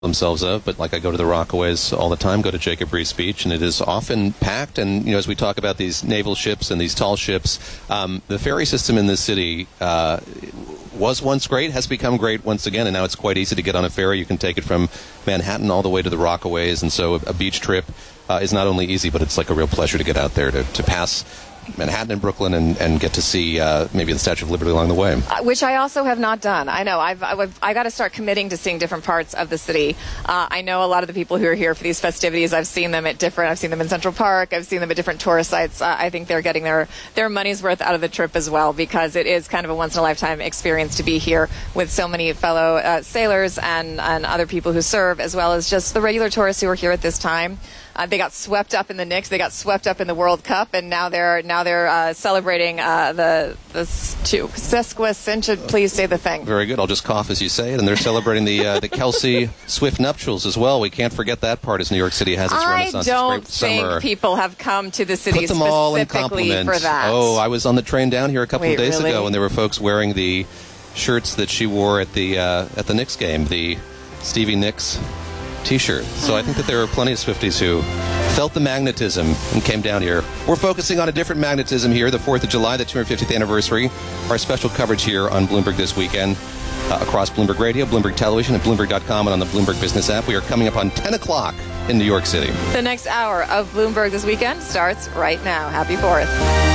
themselves of, but like I go to the Rockaways all the time, go to Jacob Riis Beach, and it is often packed. And as we talk about these naval ships and these tall ships, the ferry system in this city was once great, has become great once again, and now it's quite easy to get on a ferry. You can take it from Manhattan all the way to the Rockaways, and so a beach trip is not only easy, but it's like a real pleasure to get out there to pass Manhattan and Brooklyn and get to see maybe the Statue of Liberty along the way. Which I also have not done. I know. I got to start committing to seeing different parts of the city. I know a lot of the people who are here for these festivities. I've seen them I've seen them in Central Park. I've seen them at different tourist sites. I think they're getting their money's worth out of the trip as well, because it is kind of a once-in-a-lifetime experience to be here with so many fellow sailors and other people who serve, as well as just the regular tourists who are here at this time. They got swept up in the Knicks. They got swept up in the World Cup, and now they're celebrating the sesquicentennial. Please say the thing. Very good. I'll just cough as you say it. And they're celebrating the Kelsey Swift nuptials as well. We can't forget that part as New York City has its Renaissance. I don't think people have come to the city specifically for that. Oh, I was on the train down here a couple of days ago, and there were folks wearing the shirts that she wore at the Knicks game, the Stevie Nicks T-shirt. So I think that there are plenty of Swifties who felt the magnetism and came down here. We're focusing on a different magnetism here, the 4th of July, the 250th anniversary. Our special coverage here on Bloomberg this weekend across Bloomberg Radio, Bloomberg Television, at Bloomberg.com, and on the Bloomberg Business app. We are coming up on 10 o'clock in New York City. The next hour of Bloomberg this weekend starts right now. Happy 4th.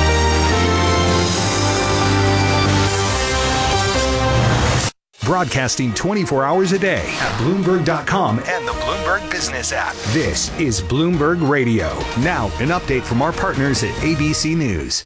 Broadcasting 24 hours a day at Bloomberg.com and the Bloomberg Business app. This is Bloomberg Radio. Now, an update from our partners at ABC News.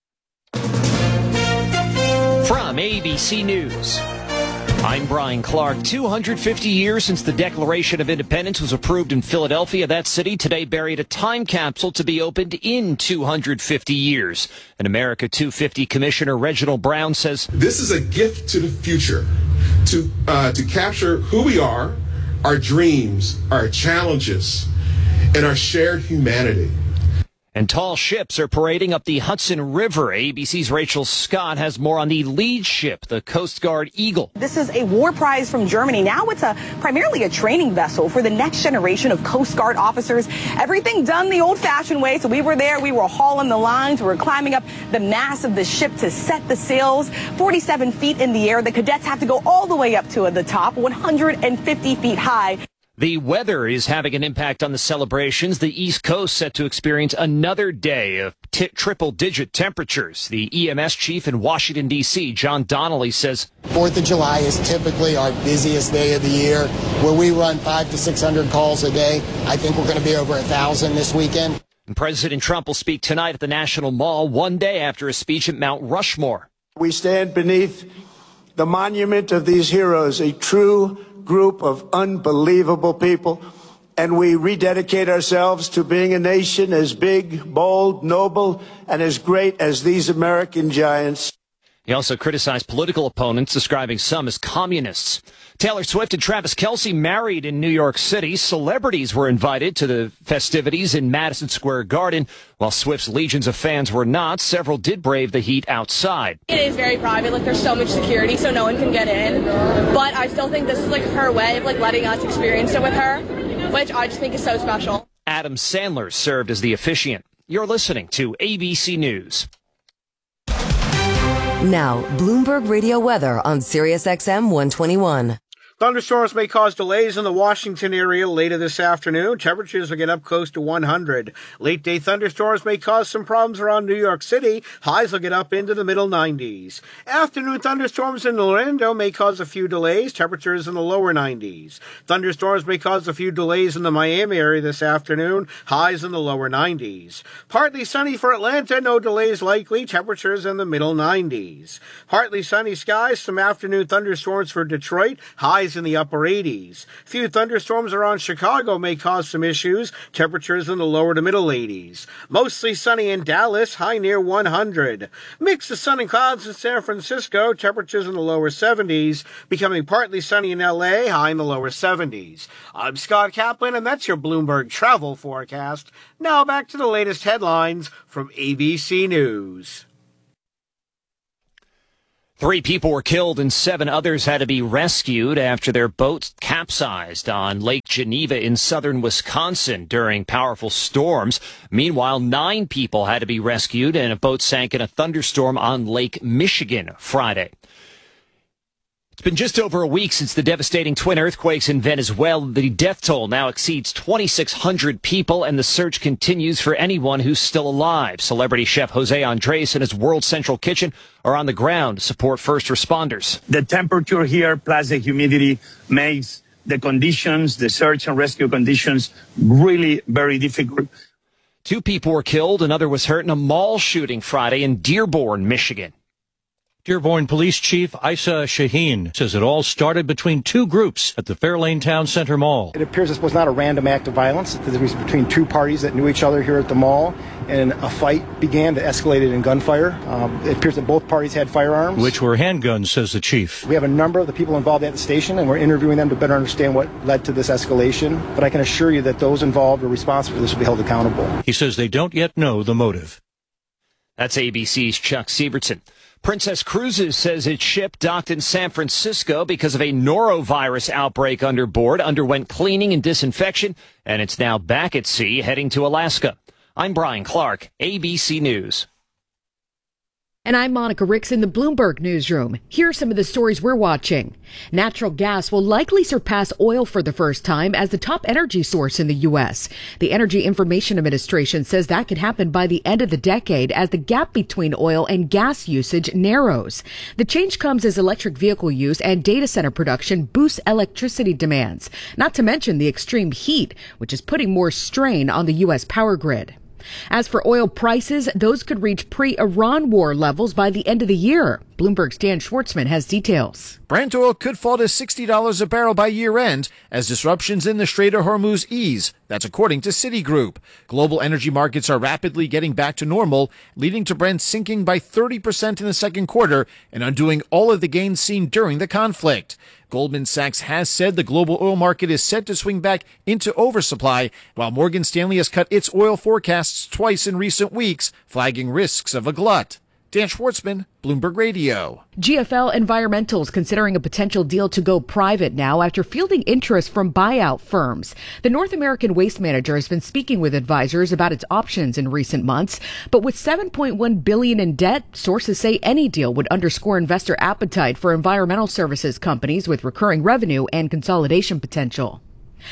From ABC News, I'm Brian Clark. 250 years since the Declaration of Independence was approved in Philadelphia. That city today buried a time capsule to be opened in 250 years. And America 250 Commissioner Reginald Brown says, "This is a gift to the future, to capture who we are, our dreams, our challenges, and our shared humanity." And tall ships are parading up the Hudson River. ABC's Rachel Scott has more on the lead ship, the Coast Guard Eagle. This is a war prize from Germany. Now it's primarily a training vessel for the next generation of Coast Guard officers. Everything done the old-fashioned way. So we were there. We were hauling the lines. We were climbing up the mast of the ship to set the sails. 47 feet in the air. The cadets have to go all the way up to the top, 150 feet high. The weather is having an impact on the celebrations. The East Coast set to experience another day of triple-digit temperatures. The EMS chief in Washington, D.C., John Donnelly, says 4th of July is typically our busiest day of the year, where we run 500 to 600 calls a day. I think we're going to be over 1,000 this weekend. And President Trump will speak tonight at the National Mall, one day after a speech at Mount Rushmore. We stand beneath the monument of these heroes, a true group of unbelievable people, and we rededicate ourselves to being a nation as big, bold, noble, and as great as these American giants. He also criticized political opponents, describing some as communists. Taylor Swift and Travis Kelce married in New York City. Celebrities were invited to the festivities in Madison Square Garden. While Swift's legions of fans were not, several did brave the heat outside. It is very private. Like, there's so much security, so no one can get in. But I still think this is like her way of letting us experience it with her, which I just think is so special. Adam Sandler served as the officiant. You're listening to ABC News. Now, Bloomberg Radio weather on SiriusXM 121. Thunderstorms may cause delays in the Washington area later this afternoon. Temperatures will get up close to 100. Late-day thunderstorms may cause some problems around New York City. Highs will get up into the middle 90s. Afternoon thunderstorms in Orlando may cause a few delays. Temperatures in the lower 90s. Thunderstorms may cause a few delays in the Miami area this afternoon. Highs in the lower 90s. Partly sunny for Atlanta. No delays likely. Temperatures in the middle 90s. Partly sunny skies. Some afternoon thunderstorms for Detroit. Highs in the upper 80s. Few thunderstorms around Chicago may cause some issues. Temperatures in the lower to middle 80s. Mostly sunny in Dallas, high near 100. Mix of sun and clouds in San Francisco, temperatures in the lower 70s. Becoming partly sunny in LA, high in the lower 70s. I'm Scott Kaplan, and that's your Bloomberg travel forecast. Now back to the latest headlines from ABC News. 3 people were killed and 7 others had to be rescued after their boat capsized on Lake Geneva in southern Wisconsin during powerful storms. Meanwhile, 9 people had to be rescued and a boat sank in a thunderstorm on Lake Michigan Friday. It's been just over a week since the devastating twin earthquakes in Venezuela. The death toll now exceeds 2,600 people, and the search continues for anyone who's still alive. Celebrity chef Jose Andres and his World Central Kitchen are on the ground to support first responders. The temperature here plus the humidity makes the conditions, the search and rescue conditions, really very difficult. 2 people were killed. Another was hurt in a mall shooting Friday in Dearborn, Michigan. Dearborn Police Chief Isa Shaheen says it all started between 2 groups at the Fairlane Town Center Mall. It appears this was not a random act of violence. It was between 2 parties that knew each other here at the mall, and a fight began that escalated in gunfire. It appears that both parties had firearms. Which were handguns, says the chief. We have a number of the people involved at the station, and we're interviewing them to better understand what led to this escalation. But I can assure you that those involved or responsible for this will be held accountable. He says they don't yet know the motive. That's ABC's Chuck Sievertson. Princess Cruises says its ship docked in San Francisco because of a norovirus outbreak underwent cleaning and disinfection, and it's now back at sea heading to Alaska. I'm Brian Clark, ABC News. And I'm Monica Ricks in the Bloomberg Newsroom. Here are some of the stories we're watching. Natural gas will likely surpass oil for the first time as the top energy source in the U.S. The Energy Information Administration says that could happen by the end of the decade as the gap between oil and gas usage narrows. The change comes as electric vehicle use and data center production boosts electricity demands, not to mention the extreme heat, which is putting more strain on the U.S. power grid. As for oil prices, those could reach pre-Iran war levels by the end of the year. Bloomberg's Dan Schwartzman has details. Brent oil could fall to $60 a barrel by year-end as disruptions in the Strait of Hormuz ease. That's according to Citigroup. Global energy markets are rapidly getting back to normal, leading to Brent sinking by 30% in the second quarter and undoing all of the gains seen during the conflict. Goldman Sachs has said the global oil market is set to swing back into oversupply, while Morgan Stanley has cut its oil forecasts twice in recent weeks, flagging risks of a glut. Dan Schwartzman, Bloomberg Radio. GFL Environmental is considering a potential deal to go private now after fielding interest from buyout firms. The North American Waste Manager has been speaking with advisors about its options in recent months, but with $7.1 billion in debt, sources say any deal would underscore investor appetite for environmental services companies with recurring revenue and consolidation potential.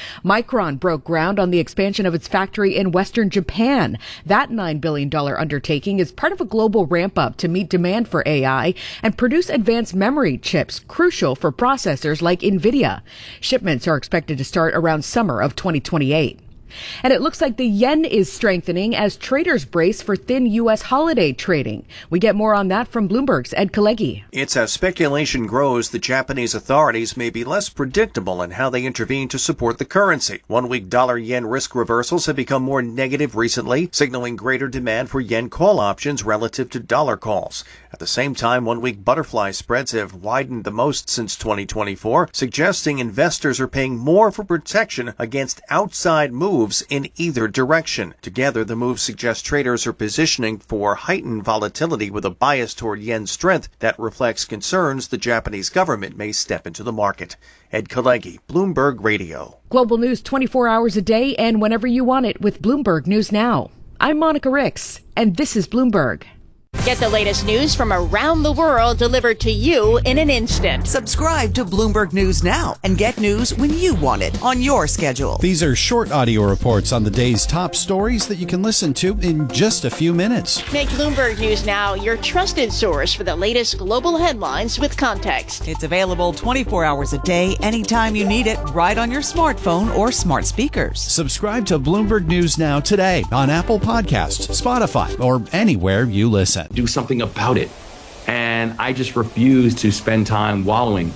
Micron broke ground on the expansion of its factory in western Japan. That $9 billion undertaking is part of a global ramp-up to meet demand for AI and produce advanced memory chips crucial for processors like NVIDIA. Shipments are expected to start around summer of 2028. And it looks like the yen is strengthening as traders brace for thin U.S. holiday trading. We get more on that from Bloomberg's Ed Kalegi. It's as speculation grows, the Japanese authorities may be less predictable in how they intervene to support the currency. 1-week dollar-yen risk reversals have become more negative recently, signaling greater demand for yen call options relative to dollar calls. At the same time, 1-week butterfly spreads have widened the most since 2024, suggesting investors are paying more for protection against outside moves in either direction. Together, the moves suggest traders are positioning for heightened volatility with a bias toward yen strength that reflects concerns the Japanese government may step into the market. Ed Kalegi, Bloomberg Radio. Global news 24 hours a day and whenever you want it with Bloomberg News Now. I'm Monica Ricks, and this is Bloomberg. Get the latest news from around the world delivered to you in an instant. Subscribe to Bloomberg News Now and get news when you want it on your schedule. These are short audio reports on the day's top stories that you can listen to in just a few minutes. Make Bloomberg News Now your trusted source for the latest global headlines with context. It's available 24 hours a day, anytime you need it, right on your smartphone or smart speakers. Subscribe to Bloomberg News Now today on Apple Podcasts, Spotify, or anywhere you listen. Do something about it. And I just refuse to spend time wallowing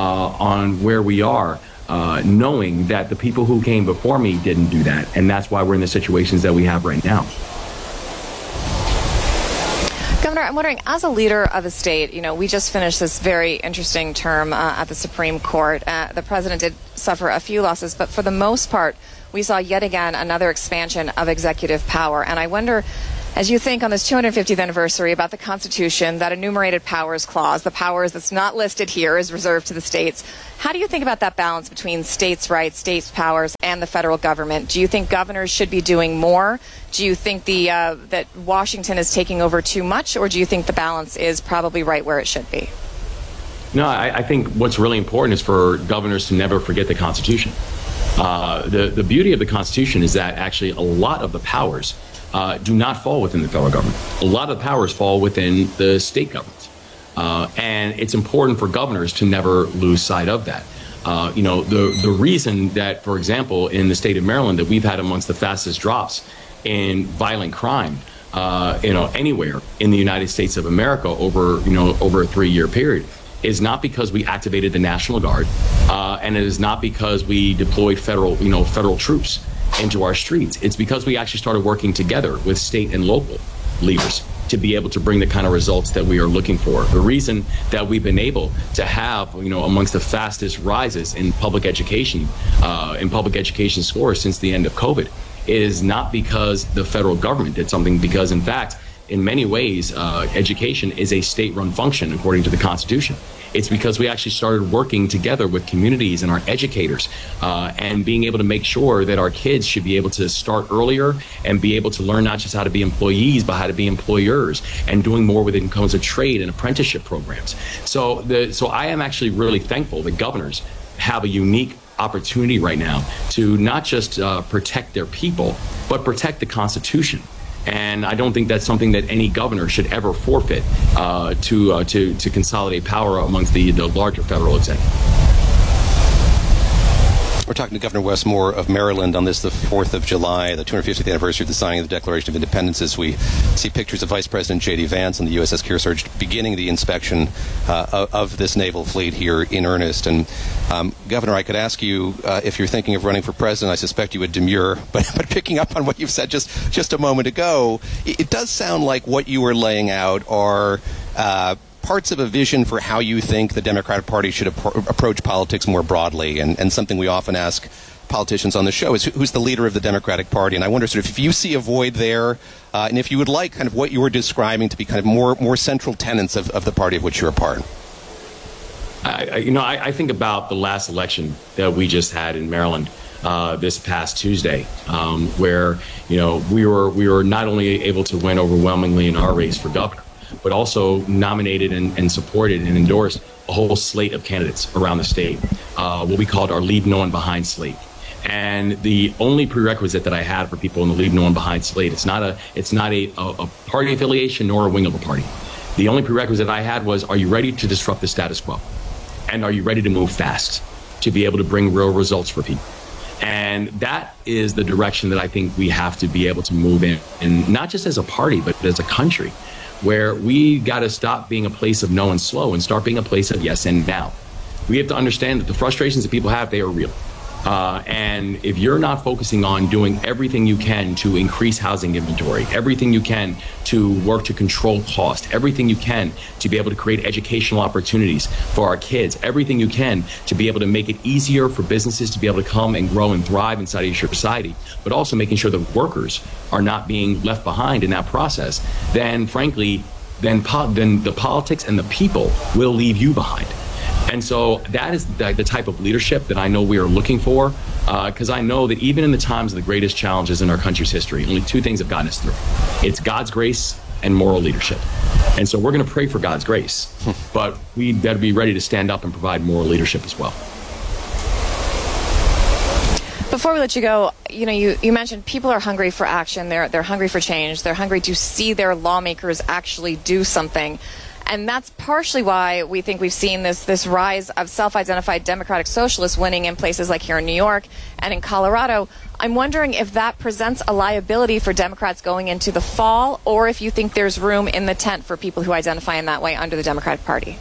on where we are, knowing that the people who came before me didn't do that. And that's why we're in the situations that we have right now. Governor, I'm wondering, as a leader of a state, we just finished this very interesting term at the Supreme Court. The president did suffer a few losses, but for the most part, we saw yet again another expansion of executive power. And I wonder, As you think on this 250th anniversary about the Constitution, that enumerated powers clause, the powers that's not listed here is reserved to the states. How do you think about that balance between states' rights, states' powers, and the federal government? Do you think governors should be doing more? Do you think that Washington is taking over too much, or do you think the balance is probably right where it should be? No, I think what's really important is for governors to never forget the Constitution. The beauty of the Constitution is that actually a lot of the powers do not fall within the federal government. A lot of the powers fall within the state governments. And it's important for governors to never lose sight of that. The reason that, for example, in the state of Maryland, that we've had amongst the fastest drops in violent crime, anywhere in the United States of America over a 3-year period, is not because we activated the National Guard, and it is not because we deployed federal troops into our streets. It's because we actually started working together with state and local leaders to be able to bring the kind of results that we are looking for. The reason that we've been able to have, amongst the fastest rises in public education scores since the end of COVID is not because the federal government did something, because in fact, in many ways, education is a state-run function according to the Constitution. It's because we actually started working together with communities and our educators and being able to make sure that our kids should be able to start earlier and be able to learn not just how to be employees, but how to be employers, and doing more within codes of trade and apprenticeship programs. So I am actually really thankful that governors have a unique opportunity right now to not just protect their people, but protect the Constitution. And I don't think that's something that any governor should ever forfeit to consolidate power amongst the larger federal executive. We're talking to Governor Wes Moore of Maryland on this, the 4th of July, the 250th anniversary of the signing of the Declaration of Independence, as we see pictures of Vice President J.D. Vance and the USS Kearsarge beginning the inspection of this naval fleet here in earnest. And, Governor, I could ask you if you're thinking of running for president. I suspect you would demur, but picking up on what you've said just a moment ago, it does sound like what you were laying out are parts of a vision for how you think the Democratic Party should approach politics more broadly. And something we often ask politicians on the show is who's the leader of the Democratic Party? And I wonder sort of if you see a void there, and if you would like kind of what you were describing to be kind of more central tenets of the party of which you're a part. I think about the last election that we just had in Maryland this past Tuesday, where we were not only able to win overwhelmingly in our race for governor, but also nominated and supported and endorsed a whole slate of candidates around the state, what we called our Leave No One Behind slate. And the only prerequisite that I had for people in the Leave No One Behind slate, it's not a party affiliation nor a wing of a party. The only prerequisite I had was, are you ready to disrupt the status quo? And are you ready to move fast to be able to bring real results for people? And that is the direction that I think we have to be able to move in, and not just as a party, but as a country, where we got to stop being a place of no and slow and start being a place of yes and now. We have to understand that the frustrations that people have, they are real. And if you're not focusing on doing everything you can to increase housing inventory, everything you can to work to control cost, everything you can to be able to create educational opportunities for our kids, everything you can to be able to make it easier for businesses to be able to come and grow and thrive inside of your society, but also making sure that workers are not being left behind in that process, then frankly, then the politics and the people will leave you behind. And so that is the type of leadership that I know we are looking for, because I know that even in the times of the greatest challenges in our country's history, only two things have gotten us through. It's God's grace and moral leadership. And so we're going to pray for God's grace, but we better be ready to stand up and provide moral leadership as well. Before we let you go, you mentioned people are hungry for action. They're hungry for change. They're hungry to see their lawmakers actually do something. And that's partially why we think we've seen this rise of self-identified democratic socialists winning in places like here in New York and in Colorado. I'm wondering if that presents a liability for Democrats going into the fall, or if you think there's room in the tent for people who identify in that way under the Democratic Party.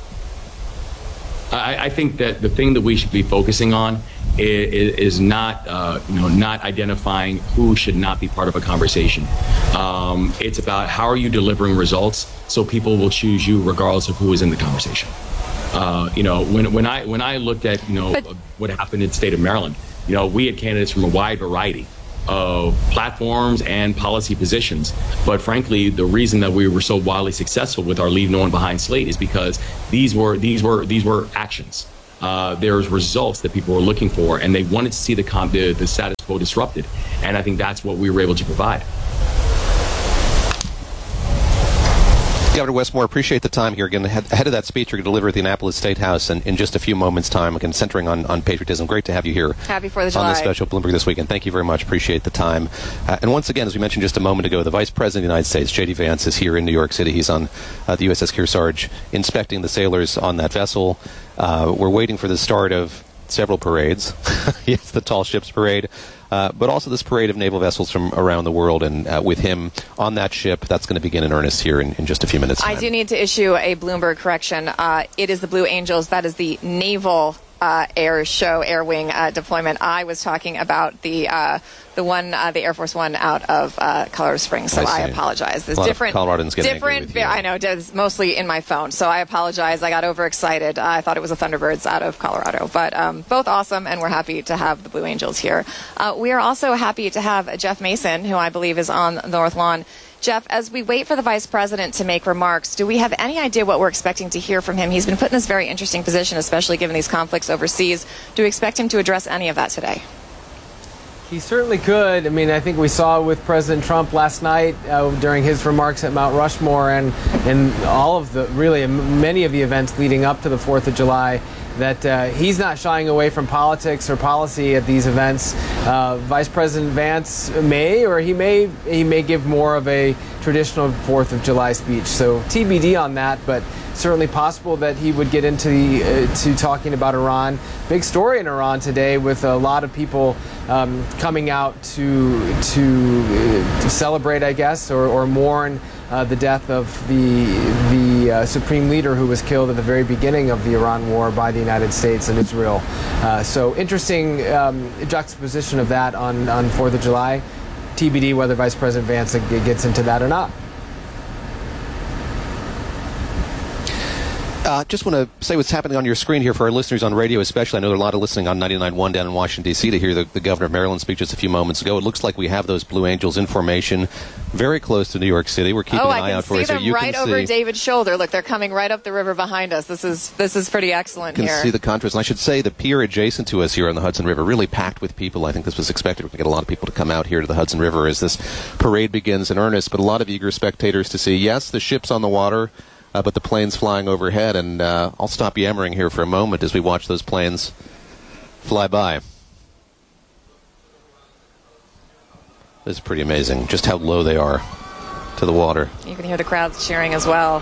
I think that the thing that we should be focusing on is not identifying who should not be part of a conversation. It's about how are you delivering results so people will choose you regardless of who is in the conversation. When I looked at what happened in the state of Maryland, we had candidates from a wide variety platforms and policy positions. But frankly, the reason that we were so wildly successful with our Leave No One Behind slate is because these were actions. There's results that people were looking for, and they wanted to see the status quo disrupted. And I think that's what we were able to provide. Governor Westmore, appreciate the time here. Again, ahead of that speech you're going to deliver at the Annapolis State House in just a few moments' time, again, centering on patriotism. Great to have you here. Happy 4th of July. On the special Bloomberg This Weekend. Thank you very much. Appreciate the time. And once again, as we mentioned just a moment ago, the Vice President of the United States, J.D. Vance, is here in New York City. He's on the USS Kearsarge inspecting the sailors on that vessel. We're waiting for the start of several parades. Yes, the Tall Ships Parade. But also this parade of naval vessels from around the world, and with him on that ship, that's going to begin in earnest here in just a few minutes' time. I do need to issue a Bloomberg correction. It is the Blue Angels. That is the naval air wing deployment. I was talking about the Air Force One out of Colorado Springs. So I apologize. There's different Coloradans getting angry with you. I know, it's mostly in my phone. So I apologize. I got overexcited. I thought it was the Thunderbirds out of Colorado, but both awesome, and we're happy to have the Blue Angels here. We are also happy to have Jeff Mason, who I believe is on the North Lawn. Jeff, as we wait for the Vice President to make remarks, do we have any idea what we're expecting to hear from him? He's been put in this very interesting position, especially given these conflicts overseas. Do we expect him to address any of that today? He certainly could. I mean, I think we saw with President Trump last night during his remarks at Mount Rushmore and all of many of the events leading up to the 4th of July, that he's not shying away from politics or policy at these events. Vice President Vance may give more of a traditional 4th of July speech. So TBD on that, but certainly possible that he would get into to talking about Iran. Big story in Iran today, with a lot of people coming out to celebrate, I guess, or mourn the death of the supreme leader who was killed at the very beginning of the Iran war by the United States and Israel. So interesting juxtaposition of that on 4th of July. TBD whether Vice President Vance gets into that or not. Just want to say what's happening on your screen here for our listeners on radio especially. I know there are a lot of listening on 99.1 down in Washington, D.C. to hear the Governor of Maryland speak just a few moments ago. It looks like we have those Blue Angels in formation very close to New York City. We're keeping an eye out for it. I can see them right over David's shoulder. Look, they're coming right up the river behind us. This is pretty excellent here. You can see the contrast. And I should say the pier adjacent to us here on the Hudson River really packed with people. I think this was expected. We're going to get a lot of people to come out here to the Hudson River as this parade begins in earnest. But a lot of eager spectators to see, yes, the ship's on the water, but the planes flying overhead, and I'll stop yammering here for a moment as we watch those planes fly by. This is pretty amazing, just how low they are to the water. You can hear the crowds cheering as well.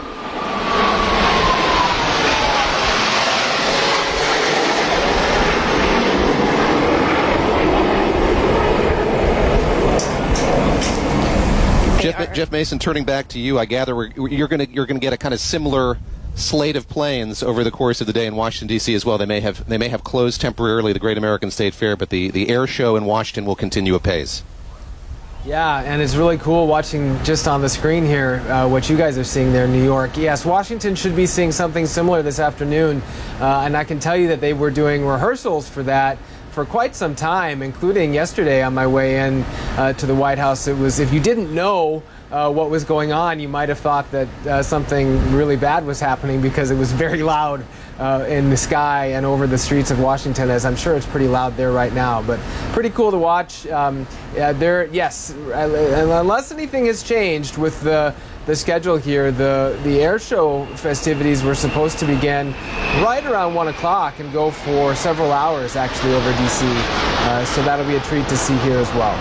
Jeff Mason, turning back to you, I gather you're going to get a kind of similar slate of planes over the course of the day in Washington, D.C. as well. They may have closed temporarily the Great American State Fair, but the air show in Washington will continue apace. Yeah, and it's really cool watching just on the screen here what you guys are seeing there in New York. Yes, Washington should be seeing something similar this afternoon, and I can tell you that they were doing rehearsals for that for quite some time, including yesterday on my way in to the White House. It was, if you didn't know what was going on, you might have thought that something really bad was happening, because it was very loud in the sky and over the streets of Washington, as I'm sure it's pretty loud there right now. But pretty cool to watch. Yes, unless anything has changed with the schedule here, the air show festivities were supposed to begin right around 1 o'clock and go for several hours actually over DC. So that'll be a treat to see here as well.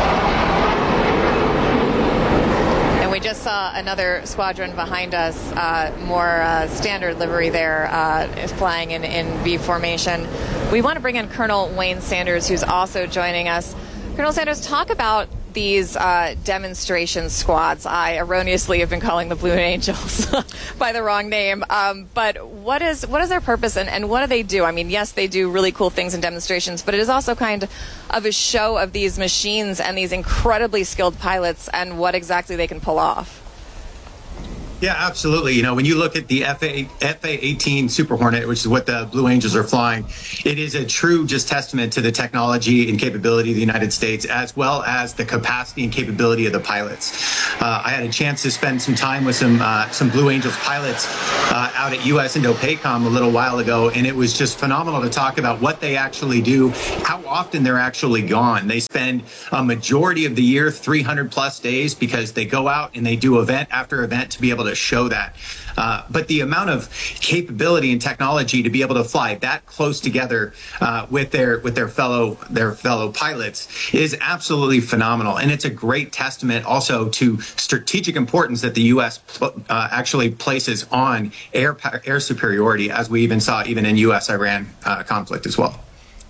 And we just saw another squadron behind us, more standard livery there, flying in V formation. We want to bring in Colonel Wayne Sanders, who's also joining us. Colonel Sanders, talk about these demonstration squads. I erroneously have been calling the Blue Angels by the wrong name. But what is their purpose, and what do they do? I mean, yes, they do really cool things in demonstrations, but it is also kind of a show of these machines and these incredibly skilled pilots and what exactly they can pull off. Yeah, absolutely. You know, when you look at the FA-18 Super Hornet, which is what the Blue Angels are flying, it is a true just testament to the technology and capability of the United States, as well as the capacity and capability of the pilots. I had a chance to spend some time with some Blue Angels pilots out at US Indo-PACOM a little while ago, and it was just phenomenal to talk about what they actually do, how often they're actually gone. They spend a majority of the year, 300 plus days, because they go out and they do event after event to be able to show that. But the amount of capability and technology to be able to fly that close together with their fellow pilots is absolutely phenomenal. And it's a great testament also to strategic importance that the U.S. Actually places on air superiority, as we even saw even in U.S.-Iran conflict as well.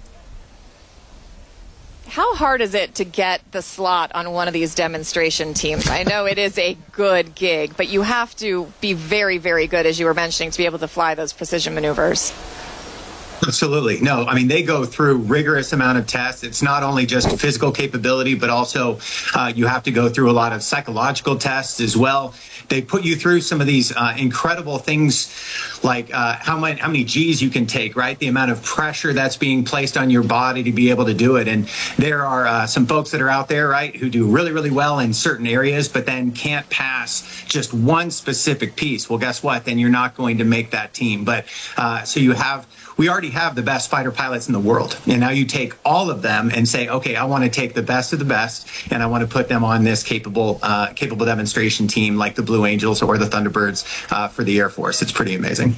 How hard is it to get the slot on one of these demonstration teams? I know it is a good gig, but you have to be very, very good, as you were mentioning, to be able to fly those precision maneuvers. Absolutely. No, I mean, they go through rigorous amount of tests. It's not only just physical capability, but also you have to go through a lot of psychological tests as well. They put you through some of these incredible things like how many G's you can take, right? The amount of pressure that's being placed on your body to be able to do it. And there are some folks that are out there, right, who do really, really well in certain areas, but then can't pass just one specific piece. Well, guess what? Then you're not going to make that team. But so we already have the best fighter pilots in the world. And now you take all of them and say, okay, I want to take the best of the best, and I want to put them on this capable demonstration team like the Blue Angels or the Thunderbirds for the Air Force. It's pretty amazing.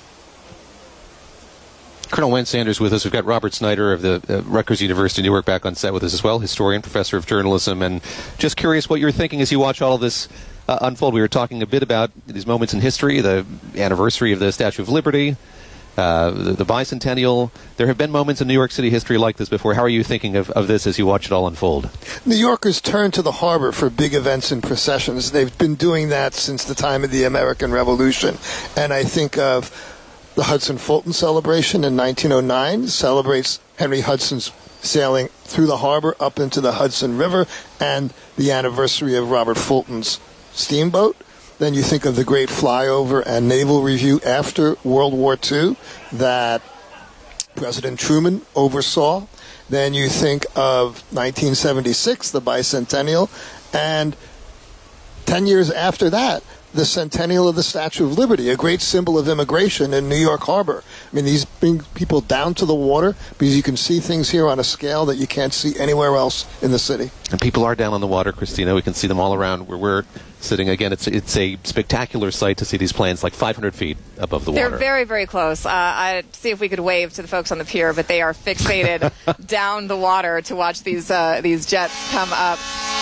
Colonel Wayne Sanders with us. We've got Robert Snyder of the Rutgers University Newark back on set with us as well, historian, professor of journalism, and just curious what you're thinking as you watch all of this unfold. We were talking a bit about these moments in history, the anniversary of the Statue of Liberty, the bicentennial. There have been moments in New York City history like this before. How are you thinking of this as you watch it all unfold? New Yorkers turn to the harbor for big events and processions. They've been doing that since the time of the American Revolution. And I think of the Hudson-Fulton celebration in 1909, celebrates Henry Hudson's sailing through the harbor up into the Hudson River, and the anniversary of Robert Fulton's steamboat. Then you think of the great flyover and naval review after World War II that President Truman oversaw. Then you think of 1976, the bicentennial, and 10 years after that, the centennial of the Statue of Liberty, a great symbol of immigration in New York Harbor. I mean, these bring people down to the water because you can see things here on a scale that you can't see anywhere else in the city. And people are down on the water, Christina. We can see them all around where we're sitting. Again, it's a spectacular sight to see these planes like 500 feet above the water. They're very, very close. I'd see if we could wave to the folks on the pier, but they are fixated down the water to watch these jets come up.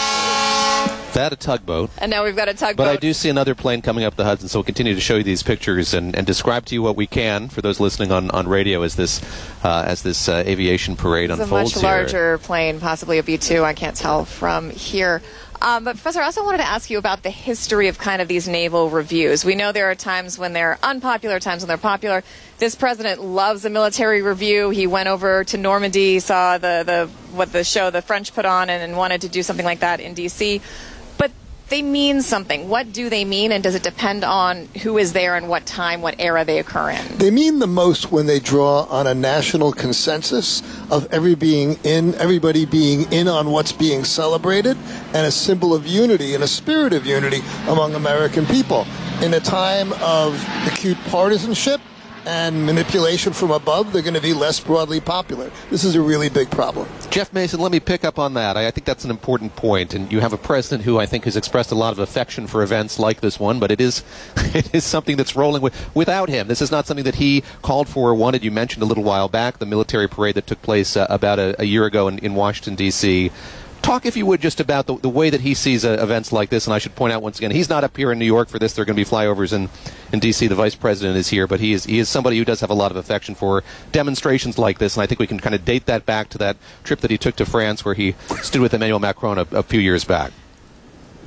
That a tugboat. And now we've got a tugboat. But I do see another plane coming up the Hudson, so we'll continue to show you these pictures and describe to you what we can for those listening on radio as this aviation parade unfolds. It's a much larger plane, possibly a B-2. I can't tell from here. But Professor, I also wanted to ask you about the history of kind of these naval reviews. We know there are times when they're unpopular, times when they're popular. This president loves a military review. He went over to Normandy, saw what the show the French put on, and wanted to do something like that in D.C. But they mean something. What do they mean, and does it depend on who is there and what time, what era they occur in? They mean the most when they draw on a national consensus of everybody being in on what's being celebrated, and a symbol of unity and a spirit of unity among American people. In a time of acute partisanship and manipulation from above, they're going to be less broadly popular. This is a really big problem. Jeff Mason, let me pick up on that. I think that's an important point. And you have a president who I think has expressed a lot of affection for events like this one, but it is something that's rolling without him. This is not something that he called for or wanted. You mentioned a little while back the military parade that took place about a year ago in Washington, D.C. Talk, if you would, just about the way that he sees events like this. And I should point out once again, he's not up here in New York for this. There are going to be flyovers in D.C. The vice president is here, but he is somebody who does have a lot of affection for demonstrations like this. And I think we can kind of date that back to that trip that he took to France where he stood with Emmanuel Macron a few years back.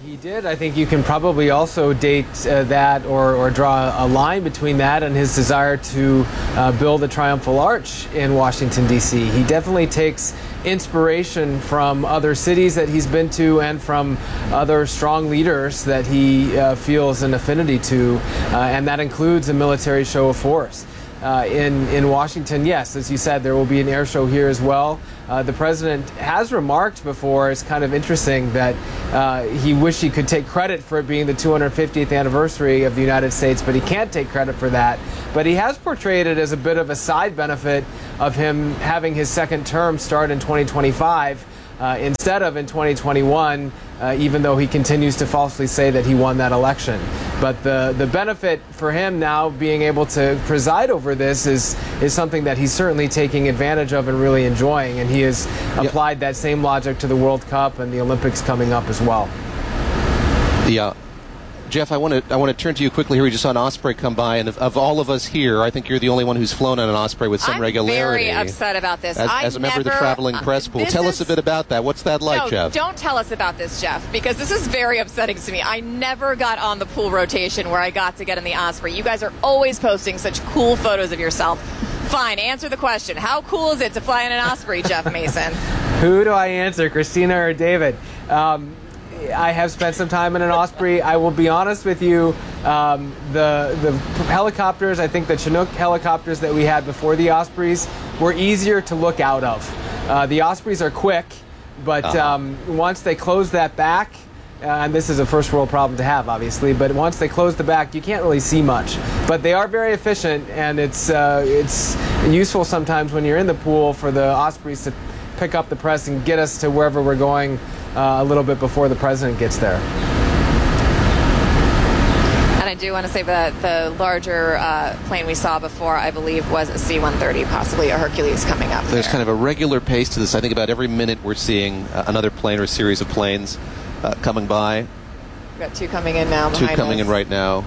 He did. I think you can probably also date that or draw a line between that and his desire to build a triumphal arch in Washington, D.C. He definitely takes inspiration from other cities that he's been to and from other strong leaders that he feels an affinity to, and that includes a military show of force. In Washington, yes, as you said, there will be an air show here as well. The president has remarked before, it's kind of interesting, that he wished he could take credit for it being the 250th anniversary of the United States, but he can't take credit for that. But he has portrayed it as a bit of a side benefit of him having his second term start in 2025 instead of in 2021, even though he continues to falsely say that he won that election. But the benefit for him now being able to preside over this is something that he's certainly taking advantage of and really enjoying. And he has applied that same logic to the World Cup and the Olympics coming up as well. Yeah. Jeff, I want to turn to you quickly here. We just saw an Osprey come by, and of all of us here, I think you're the only one who's flown on an Osprey with some regularity. I'm very upset about this. As a member of the traveling press pool. Tell us a bit about that. What's that like, Jeff? Don't tell us about this, Jeff, because this is very upsetting to me. I never got on the pool rotation where I got to get in the Osprey. You guys are always posting such cool photos of yourself. Fine, answer the question. How cool is it to fly in an Osprey, Jeff Mason? Who do I answer, Christina or David? I have spent some time in an Osprey. I will be honest with you, the helicopters, I think the Chinook helicopters that we had before the Ospreys were easier to look out of. The Ospreys are quick, but once they close that back, and this is a first world problem to have, obviously, but once they close the back, you can't really see much. But they are very efficient, and it's useful sometimes when you're in the pool for the Ospreys to pick up the press and get us to wherever we're going a little bit before the president gets there. And I do want to say that the larger plane we saw before, I believe, was a C-130, possibly a Hercules coming up. There's kind of a regular pace to this. I think about every minute we're seeing another plane or a series of planes coming by. We've got two coming in now behind us. Two coming in right now.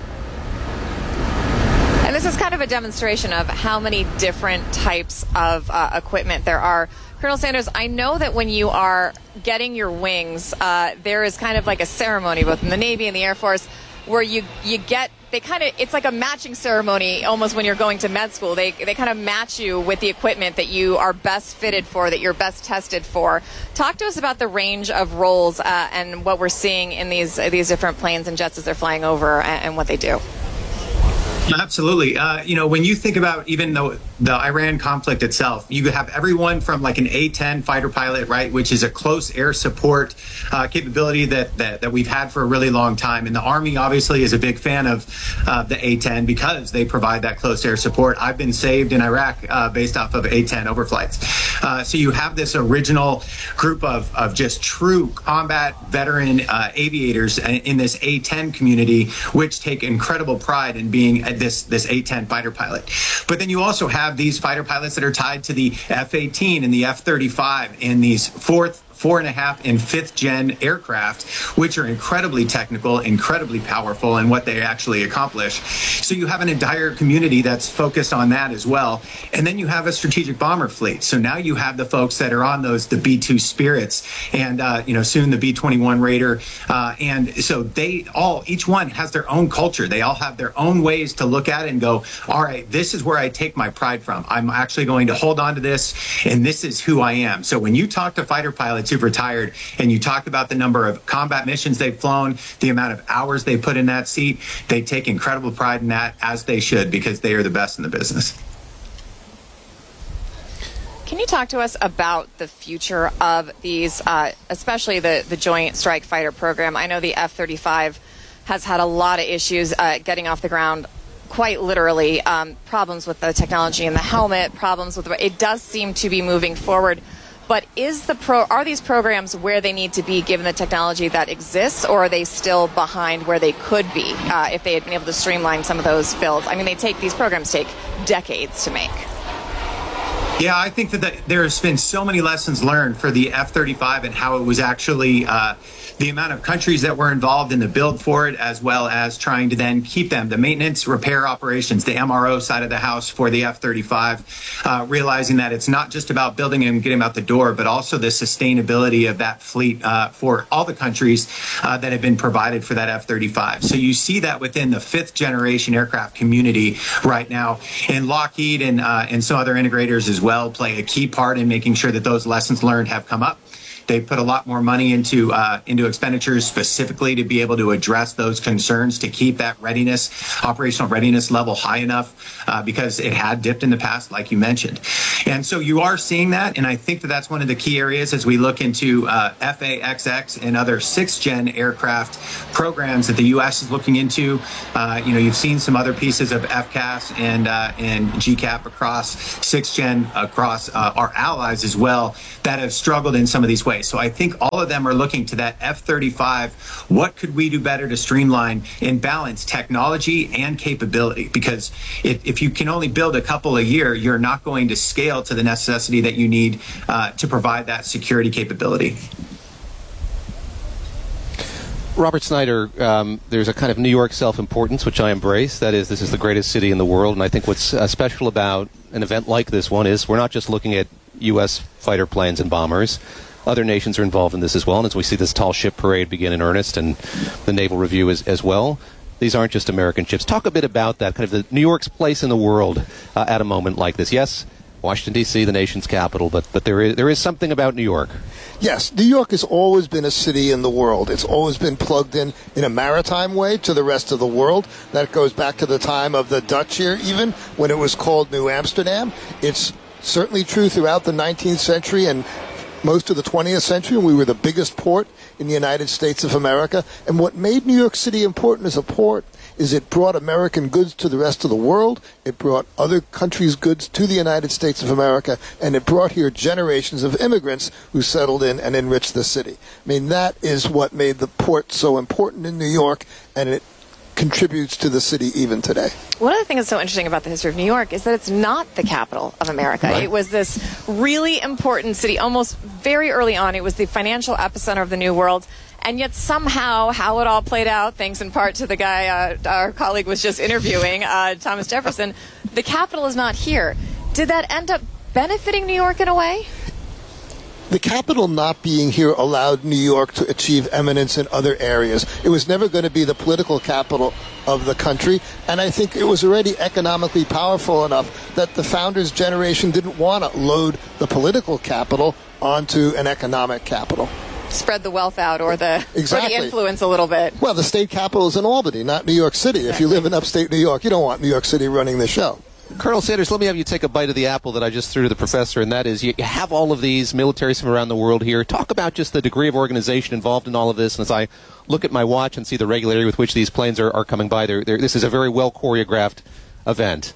And this is kind of a demonstration of how many different types of equipment there are. Colonel Sanders, I know that when you are getting your wings, there is kind of like a ceremony, both in the Navy and the Air Force, where you get, it's like a matching ceremony almost when you're going to med school. They kind of match you with the equipment that you are best fitted for, that you're best tested for. Talk to us about the range of roles and what we're seeing in these different planes and jets as they're flying over and what they do. Absolutely. When you think about even the Iran conflict itself, you have everyone from like an A-10 fighter pilot, right, which is a close air support capability that we've had for a really long time. And the Army obviously is a big fan of the A-10 because they provide that close air support. I've been saved in Iraq based off of A-10 overflights. So you have this original group of just true combat veteran aviators in this A-10 community, which take incredible pride in being this A-10 fighter pilot. But then you also have these fighter pilots that are tied to the F-18 and the F-35 and these fourth, 4.5, and 5th gen aircraft, which are incredibly technical, incredibly powerful in what they actually accomplish. So you have an entire community that's focused on that as well. And then you have a strategic bomber fleet. So now you have the folks that are on the B-2 Spirits and, soon the B-21 Raider. And so each one has their own culture. They all have their own ways to look at it and go, all right, this is where I take my pride from. I'm actually going to hold on to this, and this is who I am. So when you talk to fighter pilots who've retired and you talk about the number of combat missions they've flown, the amount of hours they put in that seat, they take incredible pride in that, as they should, because they are the best in the business. Can you talk to us about the future of these, especially the Joint Strike Fighter program? I know the F-35 has had a lot of issues getting off the ground, quite literally, problems with the technology in the helmet, problems with it does seem to be moving forward. But are these programs where they need to be given the technology that exists, or are they still behind where they could be if they had been able to streamline some of those builds? I mean, these programs take decades to make. Yeah, I think that there's been so many lessons learned for the F-35 and how it was actually the amount of countries that were involved in the build for it, as well as trying to then keep them, the maintenance, repair operations, the MRO side of the house for the F-35, realizing that it's not just about building and getting them out the door, but also the sustainability of that fleet for all the countries that have been provided for that F-35. So you see that within the fifth generation aircraft community right now, and Lockheed and some other integrators as well play a key part in making sure that those lessons learned have come up. They put a lot more money into expenditures specifically to be able to address those concerns, to keep that readiness, operational readiness level high enough, because it had dipped in the past, like you mentioned. And so you are seeing that, and I think that that's one of the key areas as we look into FA-XX and other sixth-gen aircraft programs that the U.S. is looking into. You've seen some other pieces of FCAS and GCAP across sixth-gen, across our allies as well, that have struggled in some of these ways. So I think all of them are looking to that F-35. What could we do better to streamline and balance technology and capability? Because if you can only build a couple a year, you're not going to scale to the necessity that you need to provide that security capability. Robert Snyder, there's a kind of New York self-importance, which I embrace. That is, this is the greatest city in the world, and I think what's special about an event like this one is we're not just looking at U.S. fighter planes and bombers. Other nations are involved in this as well, and as we see this tall ship parade begin in earnest and the naval review as well, these aren't just American ships. Talk a bit about that, kind of the New York's place in the world at a moment like this. Yes, Washington, D.C., the nation's capital, but there is something about New York. Yes, New York has always been a city in the world. It's always been plugged in a maritime way to the rest of the world. That goes back to the time of the Dutch here, even when it was called New Amsterdam. It's certainly true throughout the 19th century and most of the 20th century. We were the biggest port in the United States of America. And what made New York City important as a port is it brought American goods to the rest of the world. It brought other countries' goods to the United States of America. And it brought here generations of immigrants who settled in and enriched the city. I mean, that is what made the port so important in New York, and it contributes to the city even today. One of the things that's so interesting about the history of New York is that it's not the capital of America. Right. It was this really important city. Almost very early on, it was the financial epicenter of the New World. And yet somehow how it all played out, thanks in part to the guy our colleague was just interviewing, Thomas Jefferson, the capital is not here. Did that end up benefiting New York in a way? The capital not being here allowed New York to achieve eminence in other areas. It was never going to be the political capital of the country, and I think it was already economically powerful enough that the founders' generation didn't want to load the political capital onto an economic capital. Spread the wealth out or the influence a little bit. Well, the state capital is in Albany, not New York City. If you live in upstate New York, you don't want New York City running the show. Colonel Sanders, let me have you take a bite of the apple that I just threw to the professor, and that is you have all of these militaries from around the world here. Talk about just the degree of organization involved in all of this. And as I look at my watch and see the regularity with which these planes are coming by, this is a very well choreographed event.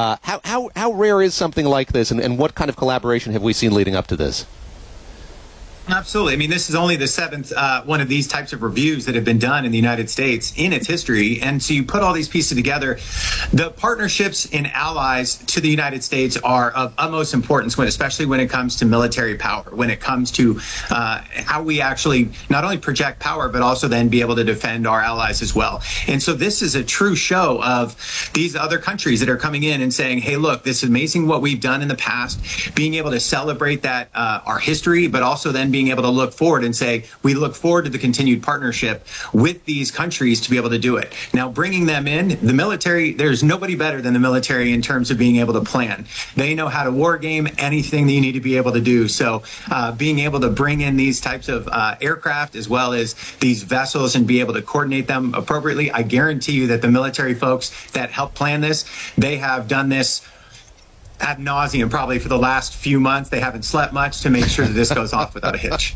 How rare is something like this, and what kind of collaboration have we seen leading up to this? Absolutely. I mean, this is only the seventh one of these types of reviews that have been done in the United States in its history. And so you put all these pieces together. The partnerships and allies to the United States are of utmost importance, especially when it comes to military power, when it comes to how we actually not only project power, but also then be able to defend our allies as well. And so this is a true show of these other countries that are coming in and saying, hey, look, this is amazing what we've done in the past, being able to celebrate that our history, but also then being able to look forward and say, we look forward to the continued partnership with these countries to be able to do it. Now, bringing them in, the military, there's nobody better than the military in terms of being able to plan. They know how to war game anything that you need to be able to do. So being able to bring in these types of aircraft as well as these vessels and be able to coordinate them appropriately, I guarantee you that the military folks that help plan this, they have done this ad nauseum probably for the last few months. They haven't slept much to make sure that this goes off without a hitch.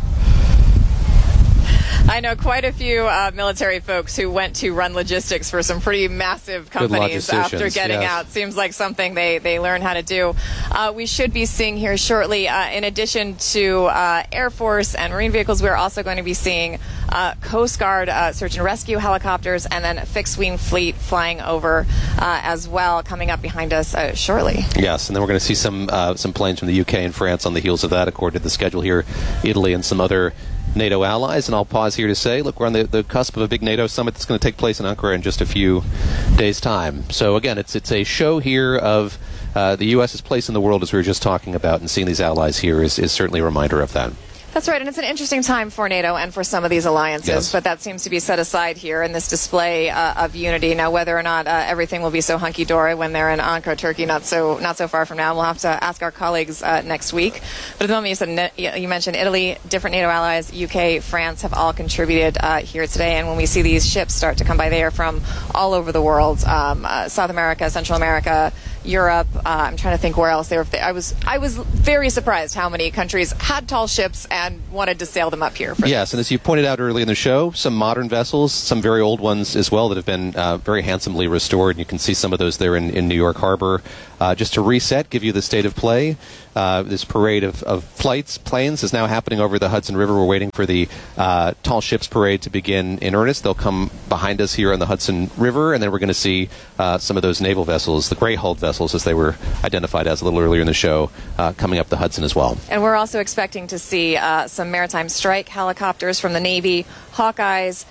I know quite a few military folks who went to run logistics for some pretty massive companies after getting out. Seems like something they learn how to do. We should be seeing here shortly, in addition to Air Force and Marine vehicles, we're also going to be seeing Coast Guard search and rescue helicopters, and then fixed-wing fleet flying over as well, coming up behind us shortly. Yes, and then we're going to see some planes from the UK and France on the heels of that, according to the schedule here, Italy and some other NATO allies. And I'll pause here to say, look, we're on the cusp of a big NATO summit that's going to take place in Ankara in just a few days' time. So again, it's a show here of the U.S.'s place in the world, as we were just talking about, and seeing these allies here is certainly a reminder of that. That's right, and it's an interesting time for NATO and for some of these alliances, yes. But that seems to be set aside here in this display of unity. Now, whether or not everything will be so hunky-dory when they're in Ankara, Turkey, not so far from now, we'll have to ask our colleagues next week. But at the moment, you mentioned Italy, different NATO allies, UK, France have all contributed here today, and when we see these ships start to come by, they are from all over the world, South America, Central America, Europe. I'm trying to think where else they were. I was very surprised how many countries had tall ships and wanted to sail them up here. Yes, and as you pointed out early in the show, some modern vessels, some very old ones as well that have been very handsomely restored. You can see some of those there in New York Harbor. Just to reset, give you the state of play. This parade of planes is now happening over the Hudson River. We're waiting for the tall ships parade to begin in earnest. They'll come behind us here on the Hudson River, and then we're going to see some of those naval vessels, the gray-hulled vessels, as they were identified as a little earlier in the show, coming up the Hudson as well. And we're also expecting to see some maritime strike helicopters from the Navy, Hawkeyes,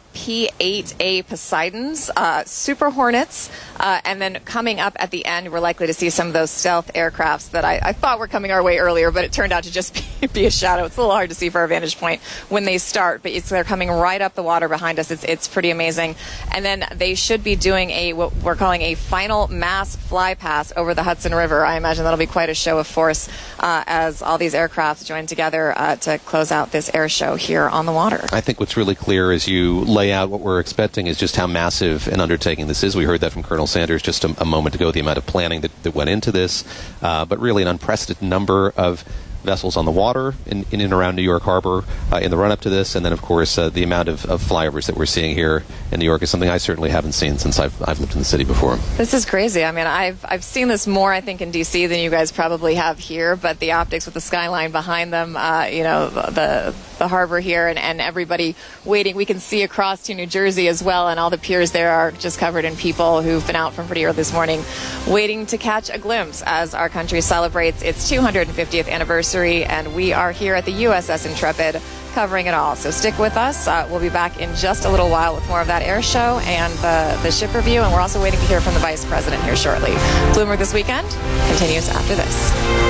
P-8A Poseidons, Super Hornets, and then coming up at the end, we're likely to see some of those stealth aircrafts that I thought were coming our way earlier, but it turned out to just be a shadow. It's a little hard to see from our vantage point when they start, but they're coming right up the water behind us. It's pretty amazing. And then they should be doing what we're calling a final mass fly pass over the Hudson River. I imagine that'll be quite a show of force as all these aircraft join together to close out this air show here on the water. I think what's really clear as you lay out what we're expecting is just how massive an undertaking this is. We heard that from Colonel Sanders just a moment ago, the amount of planning that went into this, but really an unprecedented number of vessels on the water in and around New York Harbor in the run-up to this, and then, of course, the amount of flyovers that we're seeing here in New York is something I certainly haven't seen since I've lived in the city before. This is crazy. I mean, I've seen this more, I think, in D.C. than you guys probably have here, but the optics with the skyline behind them, the harbor here and everybody waiting. We can see across to New Jersey as well, and all the piers there are just covered in people who've been out from pretty early this morning waiting to catch a glimpse as our country celebrates its 250th anniversary, and we are here at the USS Intrepid covering it all. So stick with us. We'll be back in just a little while with more of that air show and the ship review, and we're also waiting to hear from the Vice President here shortly. Bloomberg This Weekend continues after this.